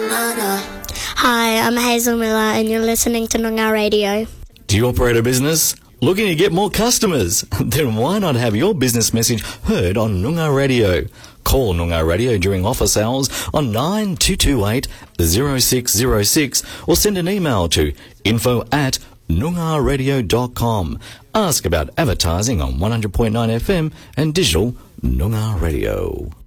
Hi, I'm Hazel Miller and you're listening to Noongar Radio. Do you operate a business? Looking to get more customers? Then why not have your business message heard on Noongar Radio? Call Noongar Radio during office hours on 9228 0606 or send an email to info@noongarradio.com. Ask about advertising on 100.9 FM and digital Noongar Radio.